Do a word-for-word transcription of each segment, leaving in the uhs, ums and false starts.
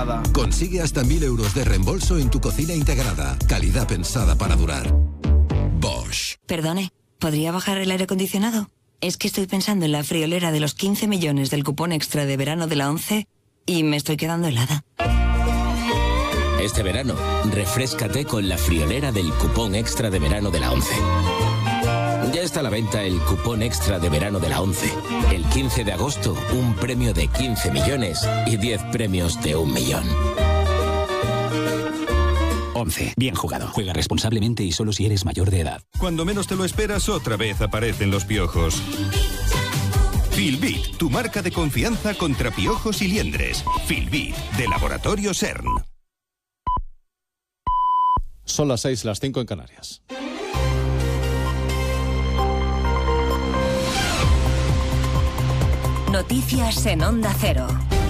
Consigue hasta mil euros de reembolso en tu cocina integrada. Calidad pensada para durar. Bosch. Perdone, ¿podría bajar el aire acondicionado? Es que estoy pensando en la friolera de los quince millones del cupón extra de verano de la ONCE y me estoy quedando helada. Este verano, refréscate con la friolera del cupón extra de verano de la ONCE. Ya está a la venta el cupón extra de verano de la ONCE. El quince de agosto, un premio de quince millones y diez premios de un millón. ONCE. Bien jugado. Juega responsablemente y solo si eres mayor de edad. Cuando menos te lo esperas, otra vez aparecen los piojos. Filbit, tu marca de confianza contra piojos y liendres. Filbit, de Laboratorio CERN. Son las seis, las cinco en Canarias. Noticias en Onda Cero.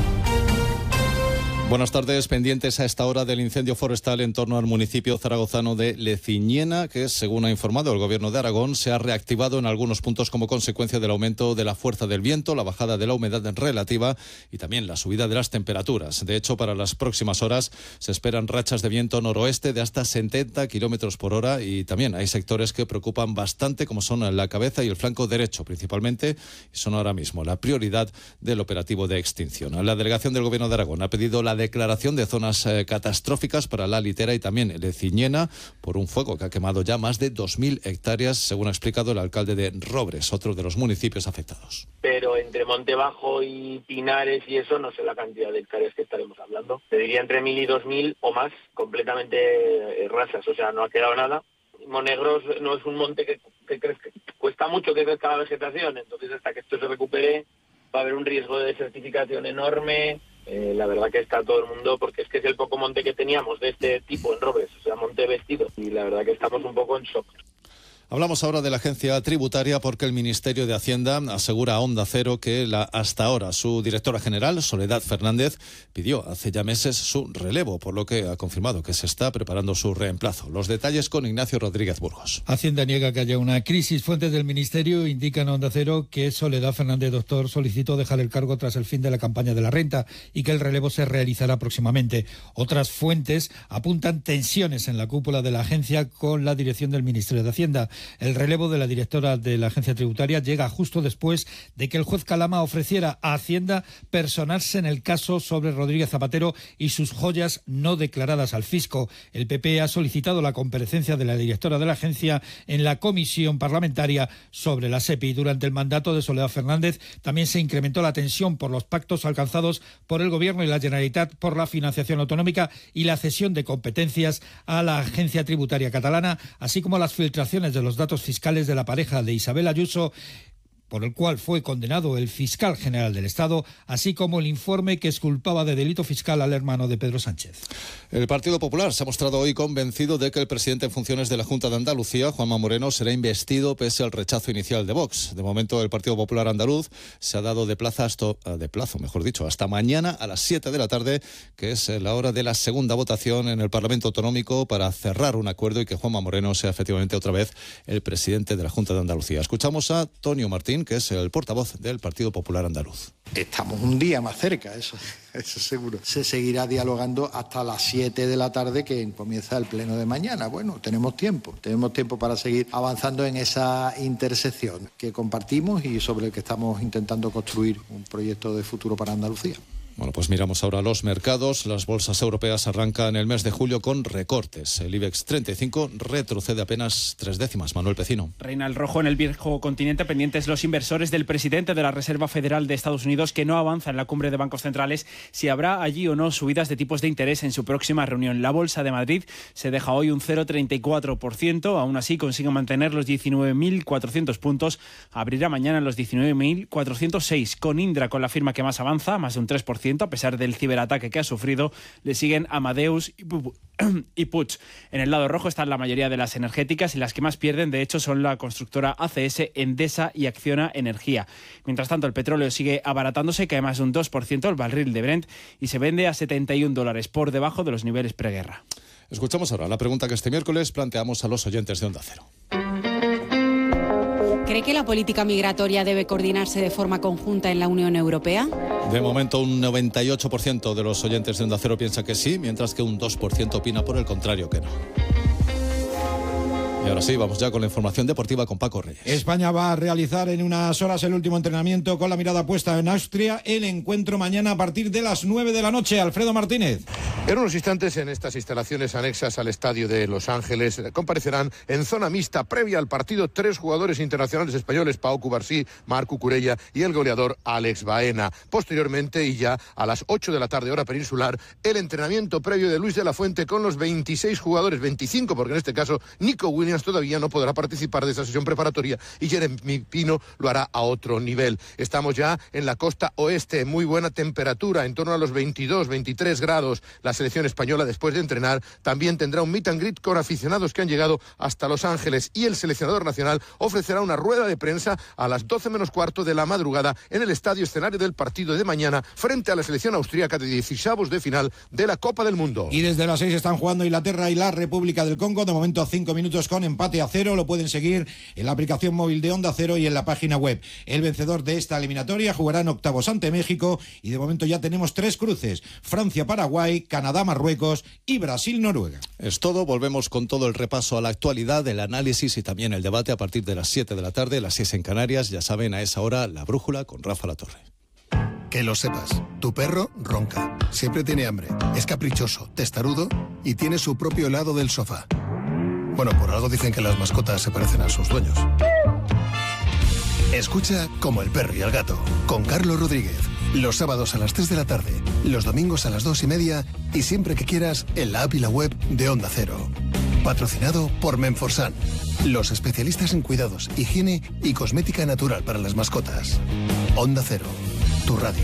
Buenas tardes, pendientes a esta hora del incendio forestal en torno al municipio zaragozano de Leciñena, que, según ha informado el Gobierno de Aragón, se ha reactivado en algunos puntos como consecuencia del aumento de la fuerza del viento, la bajada de la humedad relativa y también la subida de las temperaturas. De hecho, para las próximas horas se esperan rachas de viento noroeste de hasta setenta kilómetros por hora y también hay sectores que preocupan bastante, como son la cabeza y el flanco derecho, principalmente, y son ahora mismo la prioridad del operativo de extinción. La delegación del Gobierno de Aragón ha pedido la declaración de zonas eh, catastróficas para la Litera y también Leciñena por un fuego que ha quemado ya más de dos mil hectáreas, según ha explicado el alcalde de Robres, otro de los municipios afectados. Pero entre Montebajo y Pinares y eso, no sé la cantidad de hectáreas que estaremos hablando. Te diría entre mil y dos mil o más, completamente eh, rasas, o sea, no ha quedado nada. Monegros no es un monte que, que, crezca, que cuesta mucho que crezca la vegetación, entonces hasta que esto se recupere va a haber un riesgo de desertificación enorme. Eh, la verdad que está todo el mundo, porque es que es el poco monte que teníamos de este tipo en Robres, o sea, monte vestido, y la verdad que estamos un poco en shock. Hablamos ahora de la agencia tributaria porque el Ministerio de Hacienda asegura a Onda Cero que la hasta ahora su directora general, Soledad Fernández, pidió hace ya meses su relevo, por lo que ha confirmado que se está preparando su reemplazo. Los detalles con Ignacio Rodríguez Burgos. Hacienda niega que haya una crisis. Fuentes del Ministerio indican a Onda Cero que Soledad Fernández Doctor solicitó dejar el cargo tras el fin de la campaña de la renta y que el relevo se realizará próximamente. Otras fuentes apuntan tensiones en la cúpula de la agencia con la dirección del Ministerio de Hacienda. El relevo de la directora de la agencia tributaria llega justo después de que el juez Calama ofreciera a Hacienda personarse en el caso sobre Rodríguez Zapatero y sus joyas no declaradas al fisco. El P P ha solicitado la comparecencia de la directora de la agencia en la comisión parlamentaria sobre la SEPI. Durante el mandato de Soledad Fernández también se incrementó la tensión por los pactos alcanzados por el Gobierno y la Generalitat por la financiación autonómica y la cesión de competencias a la agencia tributaria catalana, así como las filtraciones de los datos fiscales de la pareja de Isabel Ayuso, por el cual fue condenado el fiscal general del Estado, así como el informe que exculpaba de delito fiscal al hermano de Pedro Sánchez. El Partido Popular se ha mostrado hoy convencido de que el presidente en funciones de la Junta de Andalucía, Juanma Moreno, será investido pese al rechazo inicial de Vox. De momento, el Partido Popular andaluz se ha dado de plazo, hasta, de plazo, mejor dicho, hasta mañana a las siete de la tarde, que es la hora de la segunda votación en el Parlamento Autonómico para cerrar un acuerdo y que Juanma Moreno sea efectivamente otra vez el presidente de la Junta de Andalucía. Escuchamos a Tonio Martín, que es el portavoz del Partido Popular andaluz. Estamos un día más cerca, eso, eso seguro. Se seguirá dialogando hasta las siete de la tarde, que comienza el pleno de mañana. Bueno, tenemos tiempo, tenemos tiempo para seguir avanzando en esa intersección que compartimos y sobre el que estamos intentando construir un proyecto de futuro para Andalucía. Bueno, pues miramos ahora los mercados. Las bolsas europeas arrancan el mes de julio con recortes. El IBEX treinta y cinco retrocede apenas tres décimas. Manuel Pecino. Reina el rojo en el viejo continente, pendientes los inversores del presidente de la Reserva Federal de Estados Unidos, que no avanza en la cumbre de bancos centrales si habrá allí o no subidas de tipos de interés en su próxima reunión. La Bolsa de Madrid se deja hoy un cero coma treinta y cuatro por ciento. Aún así consigue mantener los diecinueve mil cuatrocientos puntos. Abrirá mañana en los diecinueve mil cuatrocientos seis. Con Indra, con la firma que más avanza, más de un tres por ciento. A pesar del ciberataque que ha sufrido, le siguen Amadeus y Puig. En el lado rojo están la mayoría de las energéticas y las que más pierden, de hecho, son la constructora A C S, Endesa y Acciona Energía. Mientras tanto, el petróleo sigue abaratándose, cae más de un dos por ciento el barril de Brent y se vende a setenta y un dólares, por debajo de los niveles preguerra. Escuchamos ahora la pregunta que este miércoles planteamos a los oyentes de Onda Cero. ¿Cree que la política migratoria debe coordinarse de forma conjunta en la Unión Europea? De momento, un noventa y ocho por ciento de los oyentes de Onda Cero piensa que sí, mientras que un dos por ciento opina por el contrario que no. Y ahora sí, vamos ya con la información deportiva con Paco Reyes. España va a realizar en unas horas el último entrenamiento con la mirada puesta en Austria. El encuentro mañana a partir de las nueve de la noche. Alfredo Martínez. En unos instantes, en estas instalaciones anexas al estadio de Los Ángeles, comparecerán en zona mixta previa al partido tres jugadores internacionales españoles, Pau Cubarsí, Marc Cucurella y el goleador Alex Baena. Posteriormente, y ya a las ocho de la tarde hora peninsular, el entrenamiento previo de Luis de la Fuente con los veintiséis jugadores, veinticinco porque en este caso Nico Williams todavía no podrá participar de esa sesión preparatoria y Jeremy Pino lo hará a otro nivel. Estamos ya en la costa oeste, muy buena temperatura, en torno a los veintidós, veintitrés grados. La selección española, después de entrenar, también tendrá un meet and greet con aficionados que han llegado hasta Los Ángeles, y el seleccionador nacional ofrecerá una rueda de prensa a las doce menos cuarto de la madrugada en el estadio escenario del partido de mañana frente a la selección austríaca de dieciseisavos de final de la Copa del Mundo. Y desde las seis están jugando Inglaterra y la República del Congo, de momento cinco minutos con empate a cero. Lo pueden seguir en la aplicación móvil de Onda Cero y en la página web. El vencedor de esta eliminatoria jugará en octavos ante México, y de momento ya tenemos tres cruces: Francia-Paraguay, Canadá-Marruecos y Brasil-Noruega. Es todo, volvemos con todo el repaso a la actualidad, el análisis y también el debate a partir de las siete de la tarde, las seis en Canarias. Ya saben, a esa hora, La Brújula con Rafa Latorre. Que lo sepas, tu perro ronca, siempre tiene hambre, es caprichoso, testarudo y tiene su propio helado del sofá. Bueno, por algo dicen que las mascotas se parecen a sus dueños. Escucha Como el perro y el gato, con Carlos Rodríguez. Los sábados a las tres de la tarde, los domingos a las dos y media y siempre que quieras en la app y la web de Onda Cero. Patrocinado por Menforsan, los especialistas en cuidados, higiene y cosmética natural para las mascotas. Onda Cero, tu radio.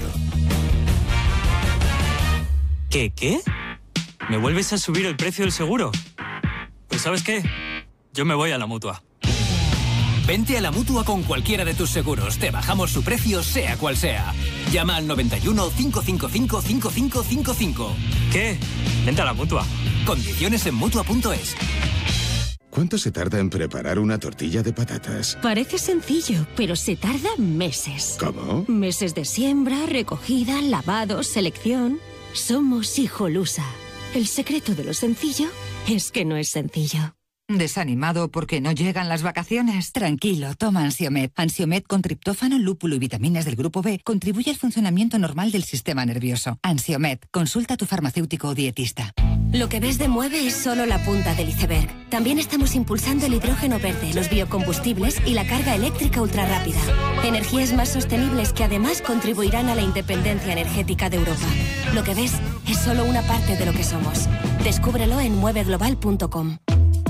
¿Qué, qué? ¿Me vuelves a subir el precio del seguro? Pues ¿sabes qué? Yo me voy a la Mutua. Vente a la Mutua con cualquiera de tus seguros. Te bajamos su precio, sea cual sea. Llama al noventa y uno, cinco cinco cinco, cinco cinco cinco cinco. ¿Qué? Vente a la Mutua. Condiciones en Mutua punto es. ¿Cuánto se tarda en preparar una tortilla de patatas? Parece sencillo, pero se tarda meses. ¿Cómo? Meses de siembra, recogida, lavado, selección. Somos Hijolusa. El secreto de lo sencillo es que no es sencillo. ¿Desanimado porque no llegan las vacaciones? Tranquilo, toma Ansiomed. Ansiomed con triptófano, lúpulo y vitaminas del grupo B contribuye al funcionamiento normal del sistema nervioso. Ansiomed, consulta a tu farmacéutico o dietista. Lo que ves de Mueve es solo la punta del iceberg. También estamos impulsando el hidrógeno verde, los biocombustibles y la carga eléctrica ultrarrápida. Energías más sostenibles que además contribuirán a la independencia energética de Europa. Lo que ves es solo una parte de lo que somos. Descúbrelo en mueve global punto com.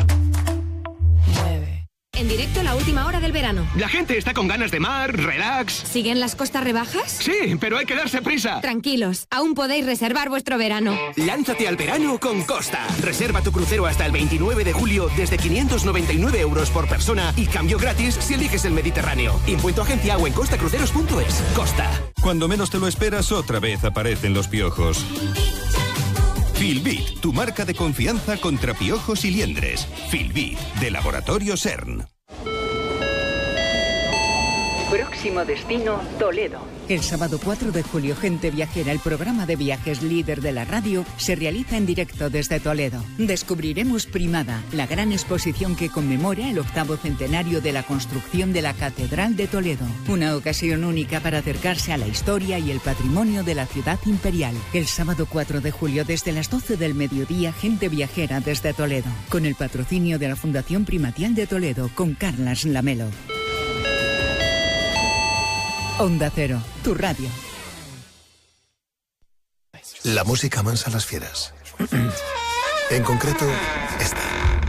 En directo la última hora del verano. La gente está con ganas de mar, relax. ¿Siguen las costas rebajas? Sí, pero hay que darse prisa. Tranquilos, aún podéis reservar vuestro verano. Lánzate al verano con Costa. Reserva tu crucero hasta el veintinueve de julio desde quinientos noventa y nueve euros por persona y cambio gratis si eliges el Mediterráneo. Impuesto agencia o en costa cruceros punto es. Costa. Cuando menos te lo esperas, otra vez aparecen los piojos. Filbit, tu marca de confianza contra piojos y liendres. Filbit, de Laboratorio CERN. Próximo destino, Toledo. El sábado cuatro de julio, Gente Viajera, el programa de viajes líder de la radio, se realiza en directo desde Toledo. Descubriremos Primada, la gran exposición que conmemora el octavo centenario de la construcción de la Catedral de Toledo. Una ocasión única para acercarse a la historia y el patrimonio de la ciudad imperial. El sábado cuatro de julio, desde las doce del mediodía, Gente Viajera desde Toledo. Con el patrocinio de la Fundación Primatial de Toledo, con Carlas Lamelo. Onda Cero, tu radio. La música amansa a las fieras. En concreto, esta.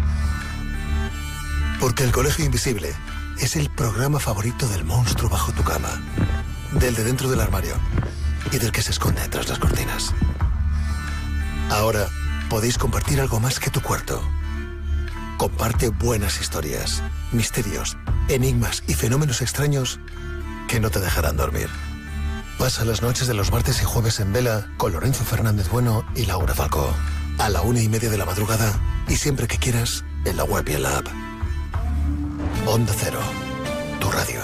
Porque El Colegio Invisible es el programa favorito del monstruo bajo tu cama, del de dentro del armario y del que se esconde tras las cortinas. Ahora podéis compartir algo más que tu cuarto. Comparte buenas historias, misterios, enigmas y fenómenos extraños que no te dejarán dormir. Pasa las noches de los martes y jueves en vela con Lorenzo Fernández Bueno y Laura Falcó. A la una y media de la madrugada y siempre que quieras en la web y en la app. Onda Cero, tu radio. Radio.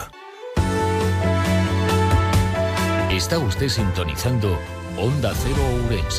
Está usted sintonizando Onda Cero Ourense.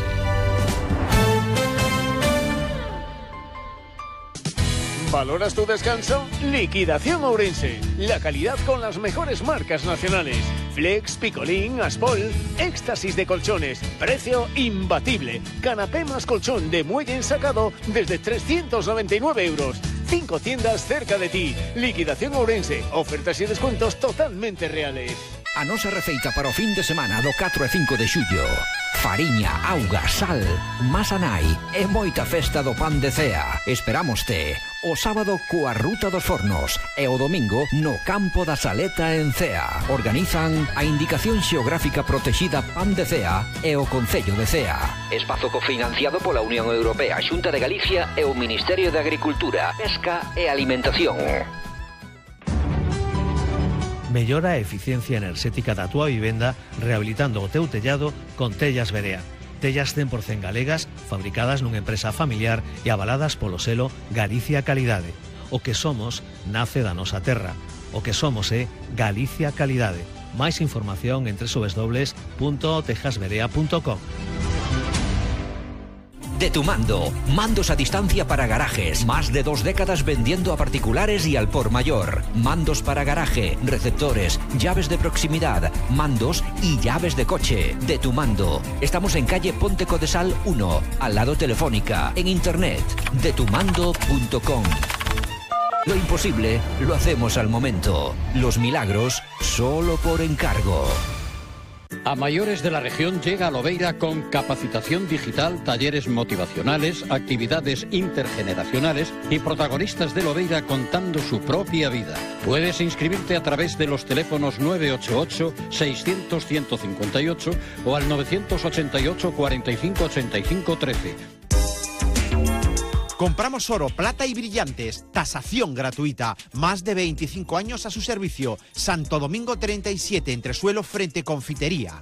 ¿Valoras tu descanso? Liquidación Ourense. La calidad con las mejores marcas nacionales. Flex, Picolín, Aspol, éxtasis de colchones. Precio imbatible. Canapé más colchón de muelle ensacado desde trescientos noventa y nueve euros. Cinco tiendas cerca de ti. Liquidación Ourense. Ofertas y descuentos totalmente reales. A nosa receita para o fin de semana do catro e cinco de xullo. Fariña, auga, sal, masa nai e moita festa do pan de cea. Esperámoste o sábado coa Ruta dos Fornos e o domingo no Campo da Saleta en Cea. Organizan a Indicación Xeográfica Protexida Pan de Cea e o Concello de Cea. Espazo cofinanciado pola Unión Europea, Xunta de Galicia e o Ministerio de Agricultura, Pesca e Alimentación. Mellora a eficiencia enerxética da túa vivenda rehabilitando o teu tellado con Tellas Berea. Tellas cen por cento galegas, fabricadas nunha empresa familiar e avaladas polo selo Galicia Calidade. O que somos nace da nosa terra. O que somos é Galicia Calidade. Máis información en doble u doble u doble u punto tejasberea punto com. De tu mando, mandos a distancia para garajes, más de dos décadas vendiendo a particulares y al por mayor. Mandos para garaje, receptores, llaves de proximidad, mandos y llaves de coche. De tu mando. Estamos en calle Ponte Codesal uno, al lado Telefónica, en internet, de tu mando punto com. Lo imposible lo hacemos al momento. Los milagros solo por encargo. A mayores de la región llega a Lobeira con capacitación digital, talleres motivacionales, actividades intergeneracionales y protagonistas de Lobeira contando su propia vida. Puedes inscribirte a través de los teléfonos nueve ocho ocho, seiscientos, ciento cincuenta y ocho o al novecientos ochenta y ocho, cuarenta y cinco, ochenta y cinco, trece. Compramos oro, plata y brillantes. Tasación gratuita. Más de veinticinco años a su servicio. Santo Domingo treinta y siete, entresuelo frente Confitería.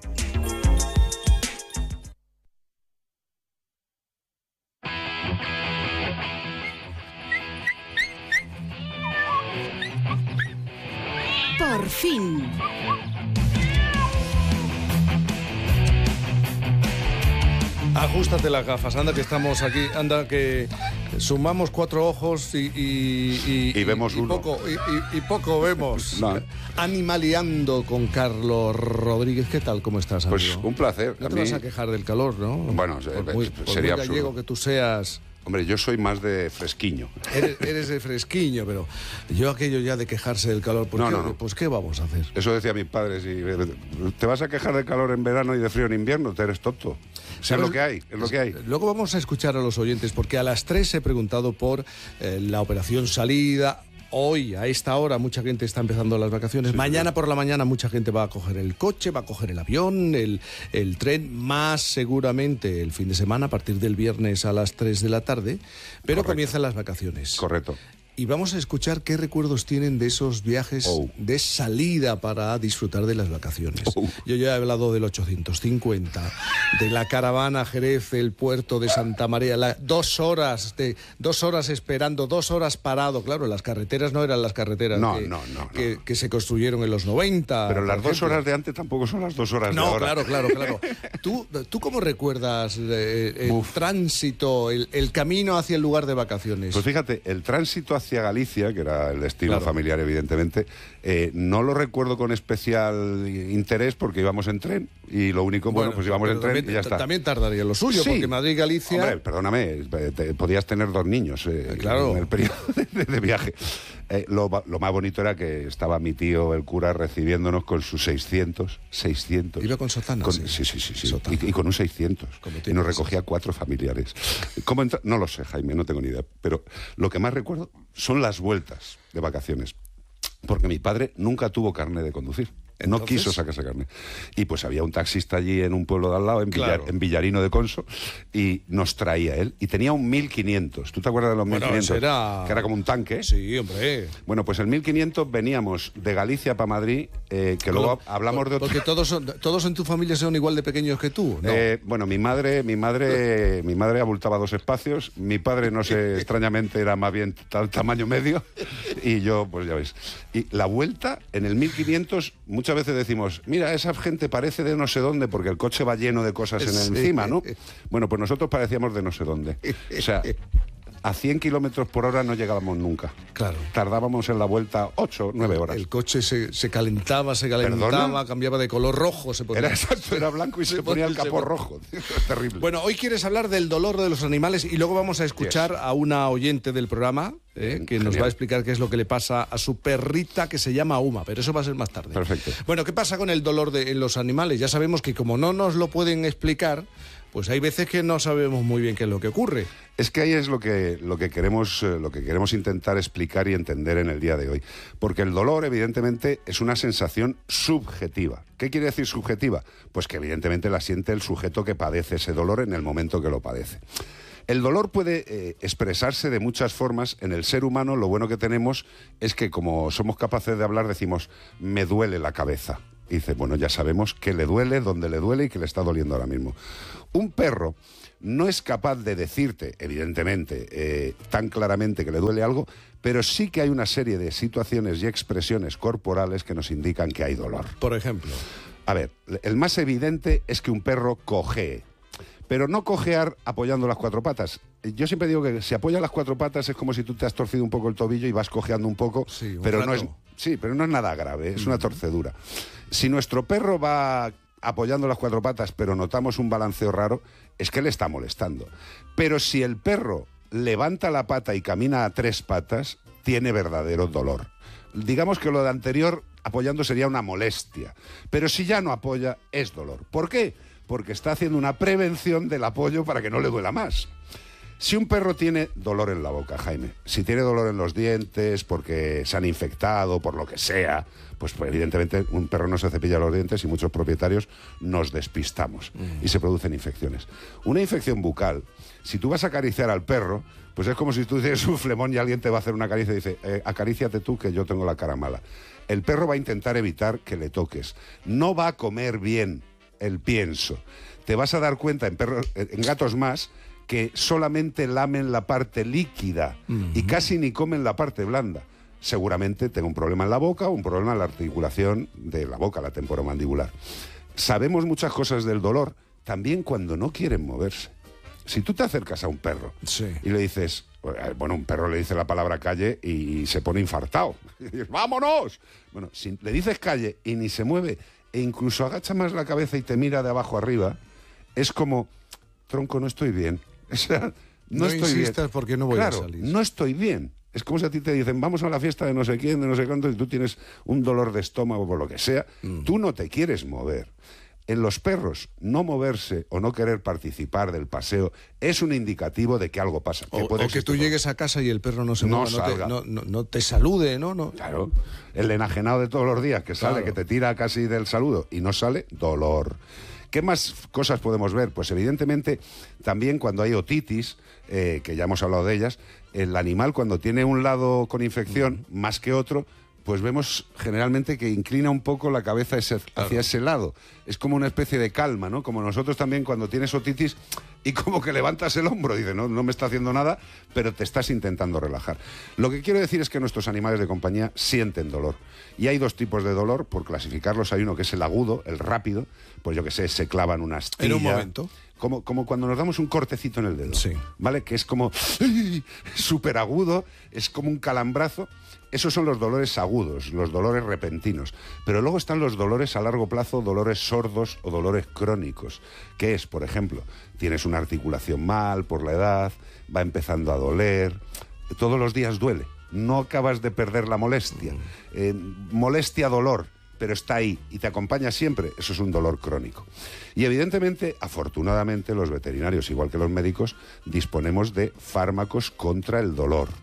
Por fin. Ajustate las gafas, anda que estamos aquí, anda que sumamos cuatro ojos y... Y, y, y vemos y, uno. Poco, y, y, y poco vemos. No. Animaleando con Carlos Rodríguez. ¿Qué tal? ¿Cómo estás, amigo? Pues un placer. No a te mí... vas a quejar del calor, ¿no? Bueno, por muy, por sería muy gallego absurdo. Que tú seas... Hombre, yo soy más de fresquiño. Eres, eres de fresquiño, pero yo aquello ya de quejarse del calor, ¿por no, qué? no, no. Pues ¿qué vamos a hacer? Eso decía mi padre, si te vas a quejar de calor en verano y de frío en invierno, te eres tonto. Es lo que hay, es lo que hay. Luego vamos a escuchar a los oyentes, porque a las tres he preguntado por eh, la operación salida. Hoy, a esta hora, mucha gente está empezando las vacaciones. Sí, Mañana sí. por la mañana mucha gente va a coger el coche, va a coger el avión, el, el tren, más seguramente el fin de semana, a partir del viernes a las tres de la tarde. Pero Correcto. Comienzan las vacaciones. Correcto. Y vamos a escuchar qué recuerdos tienen de esos viajes oh. de salida para disfrutar de las vacaciones. Oh. Yo ya he hablado del ochocientos cincuenta, de la caravana Jerez, el puerto de Santa María, la, dos horas de dos horas esperando, dos horas parado. Claro, las carreteras no eran las carreteras no, que, no, no, que, no. que se construyeron en los noventa. Pero las ejemplo. dos horas de antes tampoco son las dos horas no, de ahora. No, claro, claro, claro. ¿Tú, ¿Tú cómo recuerdas eh, el Uf. tránsito, el, el camino hacia el lugar de vacaciones? Pues fíjate, el tránsito hacia Galicia, que era el destino claro. familiar, evidentemente, eh, no lo recuerdo con especial interés porque íbamos en tren y lo único, bueno, bueno pues íbamos en tren también, y ya está. También tardaría lo suyo, sí. porque Madrid-Galicia... Hombre, perdóname, te, podías tener dos niños eh, claro. en el periodo de, de viaje. Eh, lo, lo más bonito era que estaba mi tío, el cura, recibiéndonos con sus seiscientos. Iba con sotana. Con, sí, sí, sí, sí. sí. Y, y con un seiscientos. Y nos recogía cuatro familiares. ¿Cómo entra? No lo sé, Jaime, no tengo ni idea. Pero lo que más recuerdo son las vueltas de vacaciones. Porque mi padre nunca tuvo carnet de conducir. No Entonces... quiso sacarse carne. Y pues había un taxista allí en un pueblo de al lado, en, Villar, claro. en Villarino de Conso, y nos traía él. Y tenía un mil quinientos. ¿Tú te acuerdas de los bueno, mil quinientos? Era... Que era como un tanque. Sí, hombre. Bueno, pues el mil quinientos veníamos de Galicia para Madrid Eh, que luego hablamos de otro... Porque todos son, todos en tu familia son igual de pequeños que tú, ¿no? Eh, bueno, mi madre, mi madre, mi madre abultaba dos espacios, mi padre, no sé, extrañamente era más bien tal tamaño medio, y yo, pues ya ves. Y la vuelta, en el mil quinientos, muchas veces decimos, mira, esa gente parece de no sé dónde, porque el coche va lleno de cosas en Sí. encima, ¿no? Bueno, pues nosotros parecíamos de no sé dónde. O sea, a cien kilómetros por hora no llegábamos nunca. Claro. Tardábamos en la vuelta ocho, nueve horas. El coche se, se calentaba, se calentaba, ¿Perdona? cambiaba de color rojo. Se ponía. Era exacto, era blanco y se, se ponía el capó rojo. Es terrible. Bueno, hoy quieres hablar del dolor de los animales y luego vamos a escuchar yes. a una oyente del programa eh, que Genial. nos va a explicar qué es lo que le pasa a su perrita que se llama Uma, pero eso va a ser más tarde. Perfecto. Bueno, ¿qué pasa con el dolor de en los animales? Ya sabemos que como no nos lo pueden explicar, pues hay veces que no sabemos muy bien qué es lo que ocurre. Es que ahí es lo que, lo que queremos, eh, lo que queremos intentar explicar y entender en el día de hoy. Porque el dolor, evidentemente, es una sensación subjetiva. ¿Qué quiere decir subjetiva? Pues que evidentemente la siente el sujeto que padece ese dolor en el momento que lo padece. El dolor puede eh, expresarse de muchas formas. En el ser humano lo bueno que tenemos es que como somos capaces de hablar decimos, me duele la cabeza. Y dice, bueno, ya sabemos qué le duele, dónde le duele y qué le está doliendo ahora mismo. Un perro no es capaz de decirte, evidentemente, eh, tan claramente que le duele algo, pero sí que hay una serie de situaciones y expresiones corporales que nos indican que hay dolor. Por ejemplo. A ver, el más evidente es que un perro cojee. Pero no cojear apoyando las cuatro patas. Yo siempre digo que si apoyas las cuatro patas es como si tú te has torcido un poco el tobillo y vas cojeando un poco, sí, un pero rato. no es, sí, pero no es nada grave, es Mm. una torcedura. Si nuestro perro va apoyando las cuatro patas, pero notamos un balanceo raro, es que le está molestando. Pero si el perro levanta la pata y camina a tres patas, tiene verdadero dolor. Digamos que lo de anterior, apoyando, sería una molestia. Pero si ya no apoya, es dolor. ¿Por qué? Porque está haciendo una prevención del apoyo para que no le duela más. Si un perro tiene dolor en la boca, Jaime, si tiene dolor en los dientes porque se han infectado, por lo que sea, pues, pues evidentemente un perro no se cepilla los dientes y muchos propietarios nos despistamos mm. y se producen infecciones. Una infección bucal, si tú vas a acariciar al perro, pues es como si tú tienes un flemón y alguien te va a hacer una caricia y dice, eh, acaríciate tú que yo tengo la cara mala. El perro va a intentar evitar que le toques. No va a comer bien el pienso. Te vas a dar cuenta en perros, en gatos más, que solamente lamen la parte líquida uh-huh. y casi ni comen la parte blanda. Seguramente tenga un problema en la boca o un problema en la articulación de la boca, la temporomandibular. Sabemos muchas cosas del dolor, también cuando no quieren moverse. Si tú te acercas a un perro sí. y le dices, bueno, un perro le dice la palabra calle y se pone infartado. Y dices, ¡vámonos! Bueno, si le dices calle y ni se mueve e incluso agacha más la cabeza y te mira de abajo arriba, es como, tronco, no estoy bien. O sea, no, no estoy insistas bien. porque no voy claro, a salir. No estoy bien. Es como si a ti te dicen, vamos a la fiesta de no sé quién, de no sé cuánto, y tú tienes un dolor de estómago por lo que sea. Mm. Tú no te quieres mover. En los perros, no moverse o no querer participar del paseo es un indicativo de que algo pasa. Que o, puede o que tú llegues a casa y el perro no se no mueva, no te, no, no, no te salude, ¿no? no. Claro. El enajenado de todos los días que sale, claro. que te tira casi del saludo y no sale, dolor. ¿Qué más cosas podemos ver? Pues evidentemente también cuando hay otitis, eh, que ya hemos hablado de ellas, el animal cuando tiene un lado con infección uh-huh. más que otro, pues vemos generalmente que inclina un poco la cabeza ese, claro. hacia ese lado. Es como una especie de calma, ¿no? Como nosotros también cuando tienes otitis y como que levantas el hombro, dices, no, no me está haciendo nada, pero te estás intentando relajar. Lo que quiero decir es que nuestros animales de compañía sienten dolor. Y hay dos tipos de dolor, por clasificarlos hay uno que es el agudo, el rápido, pues yo que sé, se clavan una astilla. En un momento. Como, como cuando nos damos un cortecito en el dedo, sí. ¿vale? Que es como súper agudo, es como un calambrazo. Esos son los dolores agudos, los dolores repentinos. Pero luego están los dolores a largo plazo, dolores sordos o dolores crónicos. ¿Qué es? Por ejemplo, tienes una articulación mal por la edad, va empezando a doler, todos los días duele, no acabas de perder la molestia. Eh, molestia, dolor, pero está ahí y te acompaña siempre, eso es un dolor crónico. Y evidentemente, afortunadamente, los veterinarios, igual que los médicos, disponemos de fármacos contra el dolor.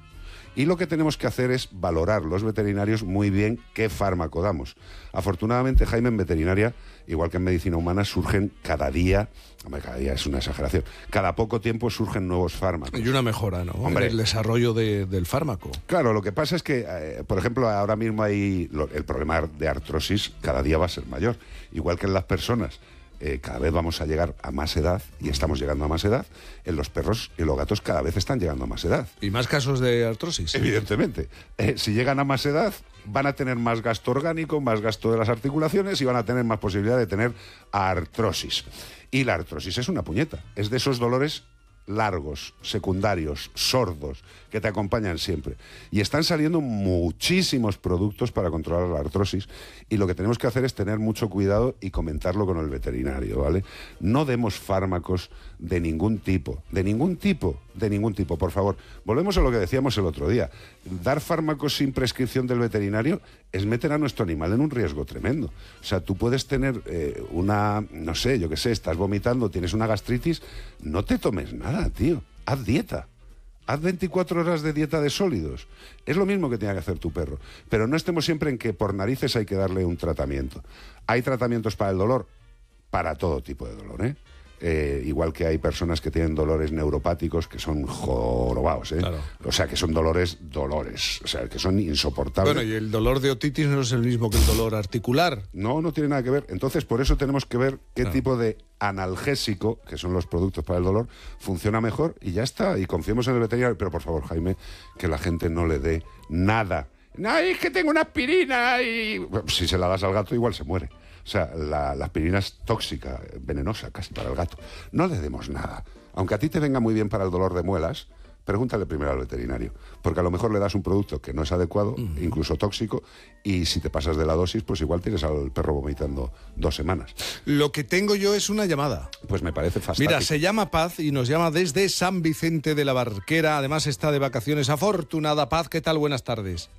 Y lo que tenemos que hacer es valorar los veterinarios muy bien qué fármaco damos. Afortunadamente, Jaime, en veterinaria, igual que en medicina humana, surgen cada día, hombre, cada día es una exageración, cada poco tiempo surgen nuevos fármacos. Y una mejora, ¿no? Hombre, el desarrollo de, del fármaco. Claro, lo que pasa es que, eh, por ejemplo, ahora mismo hay lo, el problema de artrosis cada día va a ser mayor. Igual que en las personas, eh, cada vez vamos a llegar a más edad, y estamos llegando a más edad, en los perros y los gatos cada vez están llegando a más edad. ¿Y más casos de artrosis? Evidentemente. Eh, si llegan a más edad, van a tener más gasto orgánico, más gasto de las articulaciones y van a tener más posibilidad de tener artrosis. Y la artrosis es una puñeta. Es de esos dolores largos, secundarios, sordos, que te acompañan siempre. Y están saliendo muchísimos productos para controlar la artrosis, y lo que tenemos que hacer es tener mucho cuidado y comentarlo con el veterinario, ¿vale? No demos fármacos de ningún tipo, de ningún tipo, de ningún tipo, por favor. Volvemos a lo que decíamos el otro día. Dar fármacos sin prescripción del veterinario es meter a nuestro animal en un riesgo tremendo. O sea, tú puedes tener eh, una, no sé, yo qué sé, estás vomitando, tienes una gastritis, no te tomes nada, tío. Haz dieta. Haz veinticuatro horas de dieta de sólidos. Es lo mismo que tiene que hacer tu perro. Pero no estemos siempre en que por narices hay que darle un tratamiento. Hay tratamientos para el dolor, para todo tipo de dolor, ¿eh? Eh, igual que hay personas que tienen dolores neuropáticos que son jorobados, ¿eh? Claro. O sea, que son dolores, dolores, o sea, que son insoportables. Bueno, y el dolor de otitis no es el mismo que el dolor articular. No, no tiene nada que ver. Entonces, por eso tenemos que ver qué claro. tipo de analgésico, que son los productos para el dolor, funciona mejor y ya está. Y confiemos en el veterinario. Pero, por favor, Jaime, que la gente no le dé nada. No, es que tengo una aspirina y... Si se la das al gato, igual se muere. O sea, la, la aspirina es tóxica, venenosa casi para el gato. No le demos nada. Aunque a ti te venga muy bien para el dolor de muelas, pregúntale primero al veterinario. Porque a lo mejor le das un producto que no es adecuado, mm. incluso tóxico, y si te pasas de la dosis, pues igual tienes al perro vomitando dos semanas. Lo que tengo yo es una llamada. Pues me parece fantástico. Mira, se llama Paz y nos llama desde San Vicente de la Barquera. Además está de vacaciones. Afortunada. Paz, ¿qué tal? Buenas tardes.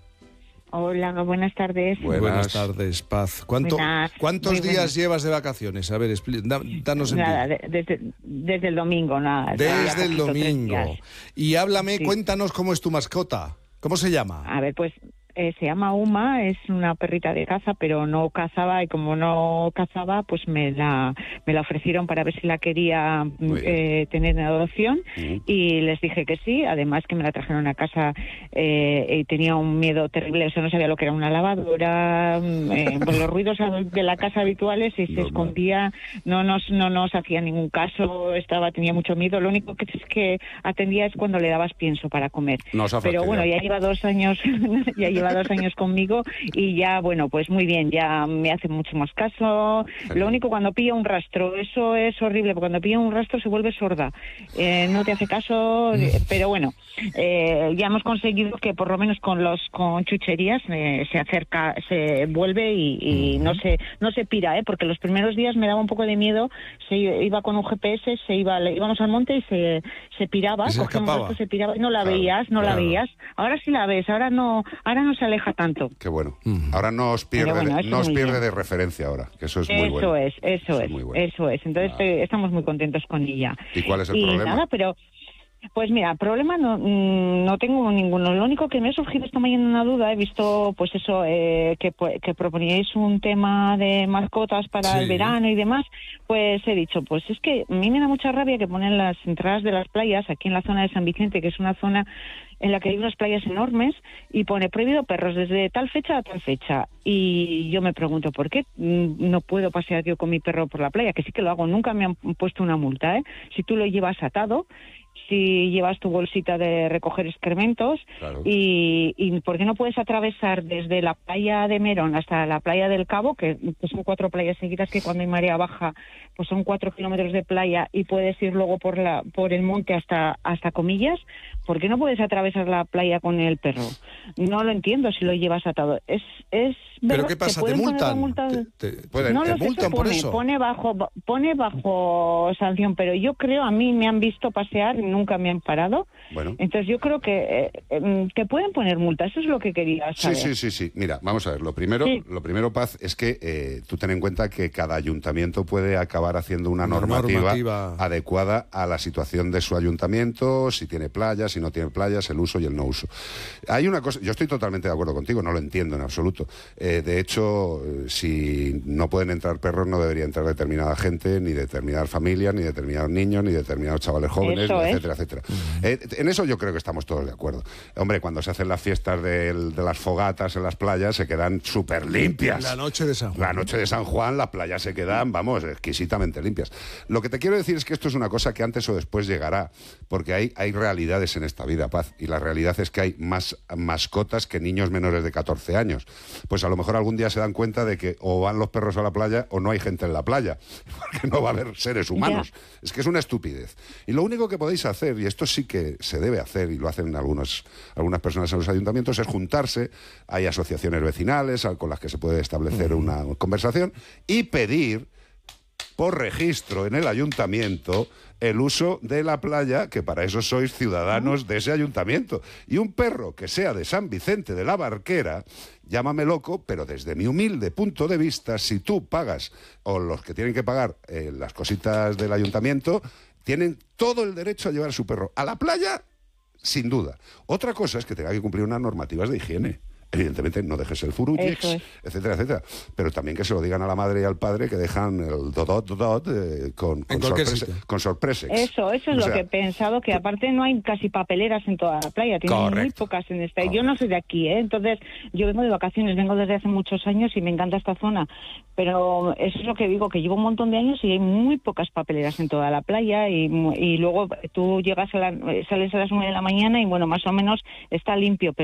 Hola, buenas tardes. Buenas, buenas tardes, Paz. ¿Cuánto, buenas, ¿Cuántos días buenas. llevas de vacaciones? A ver, da, danos en Nada, de, desde, desde el domingo, nada. Desde el domingo. Y háblame, sí. Cuéntanos cómo es tu mascota. ¿Cómo se llama? A ver, pues eh, se llama Uma, es una perrita de caza, pero no cazaba, y como no cazaba, pues me la, me la ofrecieron para ver si la quería eh, tener en adopción, uh-huh. y les dije que sí, además que me la trajeron a casa eh, y tenía un miedo terrible, eso no sabía lo que era una lavadora, eh, pues los ruidos de la casa habituales, y se no, escondía, no nos, no nos hacía ningún caso, estaba, tenía mucho miedo, lo único que es que atendía es cuando le dabas pienso para comer. Pero bueno, ya lleva dos años, ya lleva lleva dos años conmigo y ya, bueno, pues muy bien, ya me hace mucho más caso. Lo único, cuando pilla un rastro, eso es horrible, porque cuando pilla un rastro se vuelve sorda. Eh, no te hace caso, pero bueno, eh, ya hemos conseguido que por lo menos con los con chucherías eh, se acerca, se vuelve y, y no se no se pira, ¿eh? Porque los primeros días me daba un poco de miedo, se iba con un G P S, se iba, íbamos al monte y se, se piraba, se cogía un rastro, se piraba, y no la Claro, veías, no claro. la veías. Ahora sí la ves, ahora no, ahora no se aleja tanto. Qué bueno. Ahora no os pierde, Pero bueno, de, eso no os muy pierde bien. de referencia ahora, que eso es muy Eso bueno. es, eso, Eso es es, muy bueno. eso es. Entonces eh, estamos muy contentos con ella. ¿Y cuál es el y problema? nada, pero pues mira, problema no mm, no tengo ninguno. Lo único que me ha surgido esta mañana una duda, he visto pues eso, eh, que, que proponíais un tema de mascotas para Sí. el verano y demás, pues he dicho, pues es que a mí me da mucha rabia que ponen las entradas de las playas aquí en la zona de San Vicente, que es una zona en la que hay unas playas enormes, y pone prohibido perros desde tal fecha a tal fecha. Y yo me pregunto, ¿por qué mm, no puedo pasear yo con mi perro por la playa? Que sí que lo hago, nunca me han puesto una multa, ¿eh? Si tú lo llevas atado, si llevas tu bolsita de recoger excrementos, Claro. y, y ¿por qué no puedes atravesar desde la playa de Merón hasta la playa del Cabo, que, que son cuatro playas seguidas, que cuando hay marea baja pues son cuatro kilómetros de playa, y puedes ir luego por la por el monte hasta hasta Comillas? ¿Por qué no puedes atravesar la playa con el perro? no lo entiendo si lo llevas atado. Es, es ¿Pero qué pasa? ¿Te multan? Multa... ¿Te, te, pueden, no ¿te lo sé multan qué por pone, eso? Pone bajo, pone bajo sanción, pero yo creo, a mí me han visto pasear y nunca me han parado. Bueno. Entonces yo creo que, eh, que pueden poner multa. Eso es lo que quería saber. Sí, sí, sí, sí. Mira, vamos a ver. Lo primero, sí. lo primero, Paz, es que eh, tú ten en cuenta que cada ayuntamiento puede acabar haciendo una, una normativa, normativa adecuada a la situación de su ayuntamiento, si tiene playas, si no tiene playas, el uso y el no uso. Hay una cosa, yo estoy totalmente de acuerdo contigo, no lo entiendo en absoluto. Eh, de hecho, eh, si no pueden entrar perros, no debería entrar determinada gente, ni determinadas familias, ni determinados niños, ni determinados chavales jóvenes, ni etcétera, etcétera. Eh, en eso yo creo que estamos todos de acuerdo. Hombre, cuando se hacen las fiestas de, de las fogatas en las playas, se quedan súper limpias. La noche de San Juan. La noche de San Juan, las playas se quedan, vamos, exquisitamente limpias. Lo que te quiero decir es que esto es una cosa que antes o después llegará, porque hay, hay realidades en esta vida, Paz, y la realidad es que hay más mascotas que niños menores de catorce años. Pues a lo mejor algún día se dan cuenta de que o van los perros a la playa o no hay gente en la playa, porque no va a haber seres humanos. Yeah. Es que es una estupidez. Y lo único que podéis hacer, y esto sí que se debe hacer, y lo hacen algunos, algunas personas en los ayuntamientos, es juntarse. Hay asociaciones vecinales con las que se puede establecer mm. una conversación y pedir por registro en el ayuntamiento el uso de la playa, que para eso sois ciudadanos de ese ayuntamiento. Y un perro que sea de San Vicente de la Barquera, llámame loco, pero desde mi humilde punto de vista, si tú pagas, o los que tienen que pagar eh, las cositas del ayuntamiento, tienen todo el derecho a llevar a su perro a la playa, sin duda. Otra cosa es que tenga que cumplir unas normativas de higiene. Evidentemente no dejes el furuyex, es. etcétera, etcétera. Pero también que se lo digan a la madre y al padre que dejan el dodot, dodot eh, con, con, sorprese, con sorpresex. Eso, eso es o lo sea, que he pensado, que aparte no hay casi papeleras en toda la playa, tienen correcto. muy pocas en esta. Correcto. Yo no soy de aquí, ¿eh? Entonces yo vengo de vacaciones, vengo desde hace muchos años y me encanta esta zona. Pero eso es lo que digo, que llevo un montón de años y hay muy pocas papeleras en toda la playa y, y luego tú llegas a la, sales a las nueve de la mañana y bueno, más o menos está limpio, pero